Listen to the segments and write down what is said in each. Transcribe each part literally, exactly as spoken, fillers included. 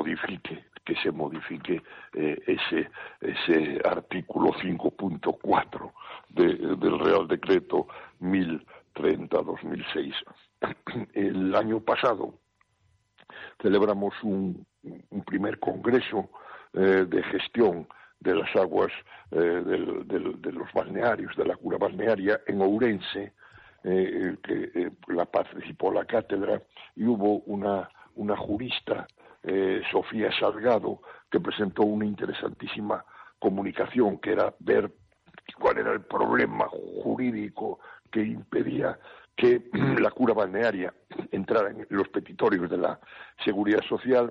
modifique que se modifique eh, ese ese artículo cinco punto cuatro de, del Real Decreto mil treinta barra dos mil seis. El año pasado celebramos un, un primer congreso eh, de gestión de las aguas eh, del, del, de los balnearios, de la cura balnearia en Ourense, eh, que eh, la participó la cátedra, y hubo una, una jurista, eh, Sofía Salgado, que presentó una interesantísima comunicación, que era ver cuál era el problema jurídico que impedía que la cura balnearia entrara en los petitorios de la Seguridad Social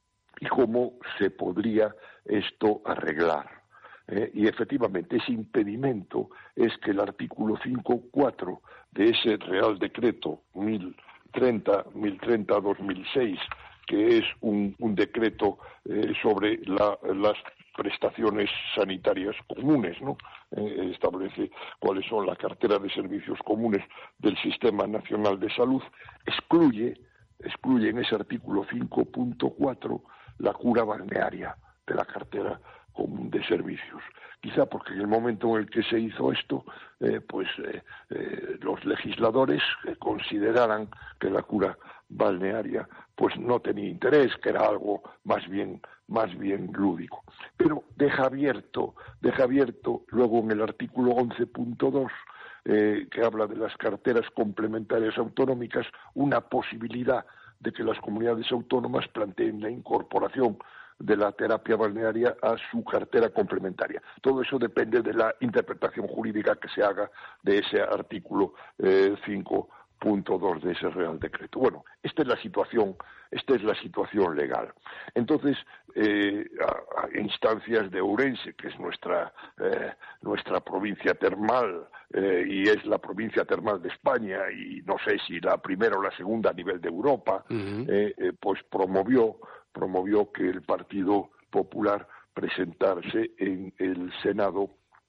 y cómo se podría esto arreglar. Eh, y efectivamente ese impedimento es que el artículo cinco punto cuatro de ese Real Decreto mil treinta barra dos mil seis, que es un, un decreto eh, sobre la, las prestaciones sanitarias comunes, ¿no? Eh, establece cuáles son la cartera de servicios comunes del Sistema Nacional de Salud, excluye, excluye en ese artículo cinco punto cuatro la cura balnearia de la cartera común de servicios. Quizá porque en el momento en el que se hizo esto, eh, pues eh, eh, los legisladores eh, consideraran que la cura balnearia pues no tenía interés, que era algo más bien más bien lúdico. Pero deja abierto, deja abierto luego en el artículo once punto dos, eh, que habla de las carteras complementarias autonómicas, una posibilidad de que las comunidades autónomas planteen la incorporación de la terapia balnearia a su cartera complementaria. Todo eso depende de la interpretación jurídica que se haga de ese artículo eh, cinco punto dos de ese Real Decreto. Bueno, esta es la situación, esta es la situación legal. Entonces, eh, a, a instancias de Ourense, que es nuestra eh, nuestra provincia termal eh, y es la provincia termal de España, y no sé si la primera o la segunda a nivel de Europa, uh-huh. eh, eh, pues promovió promovió que el Partido Popular presentase en el Senado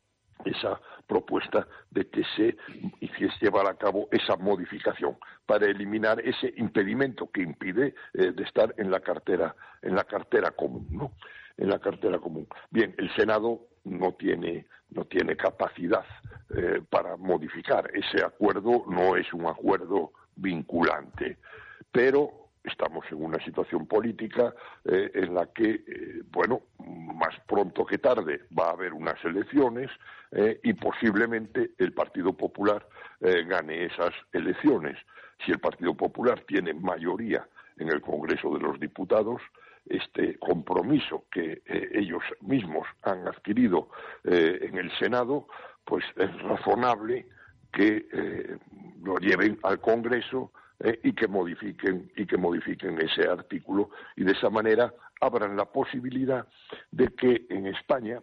esa propuesta de que se hiciese llevar a cabo esa modificación para eliminar ese impedimento que impide eh, de estar en la cartera en la cartera común, ¿no? En la cartera común. Bien, el Senado no tiene no tiene capacidad eh, para modificar ese acuerdo, no es un acuerdo vinculante, pero estamos en una situación política eh, en la que, eh, bueno, más pronto que tarde va a haber unas elecciones eh, y posiblemente el Partido Popular eh, gane esas elecciones. Si el Partido Popular tiene mayoría en el Congreso de los Diputados, este compromiso que eh, ellos mismos han adquirido eh, en el Senado, pues es razonable que eh, lo lleven al Congreso Eh, y que modifiquen y que modifiquen ese artículo, y de esa manera abran la posibilidad de que en España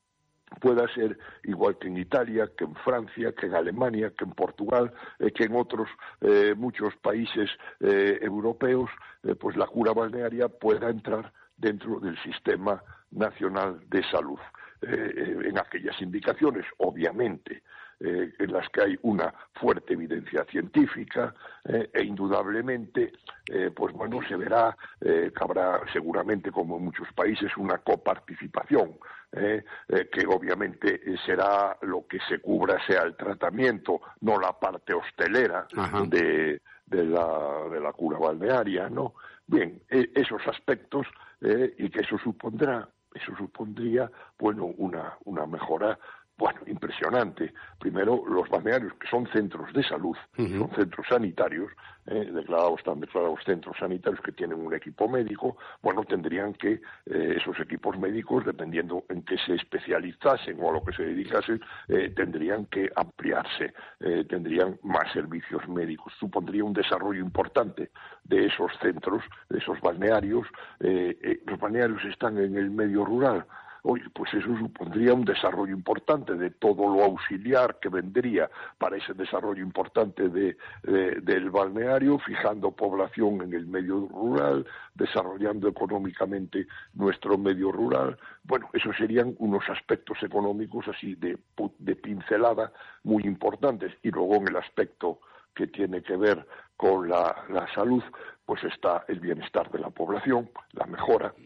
pueda ser igual que en Italia, que en Francia, que en Alemania, que en Portugal, eh, que en otros eh, muchos países eh, europeos, eh, pues la cura balnearia pueda entrar dentro del Sistema Nacional de Salud, eh, eh, en aquellas indicaciones, obviamente, Eh, en las que hay una fuerte evidencia científica eh, e indudablemente eh, pues bueno, se verá eh, que habrá seguramente, como en muchos países, una coparticipación eh, eh, que obviamente será lo que se cubra sea el tratamiento, no la parte hostelera de, de la de la cura balnearia, ¿no? Bien, eh, esos aspectos eh, y que eso supondrá eso supondría bueno una una mejora bueno, impresionante. Primero, los balnearios, que son centros de salud, uh-huh. son centros sanitarios, eh, declarados, están declarados centros sanitarios que tienen un equipo médico, bueno, tendrían que, eh, esos equipos médicos, dependiendo en qué se especializasen o a lo que se dedicasen, eh, tendrían que ampliarse, eh, tendrían más servicios médicos. Supondría un desarrollo importante de esos centros, de esos balnearios. Eh, eh, los balnearios están en el medio rural. Oye, pues eso supondría un desarrollo importante de todo lo auxiliar que vendría para ese desarrollo importante de, de, del balneario, fijando población en el medio rural, desarrollando económicamente nuestro medio rural. Bueno, esos serían unos aspectos económicos así de, de pincelada muy importantes. Y luego en el aspecto que tiene que ver con la, la salud, pues está el bienestar de la población, la mejora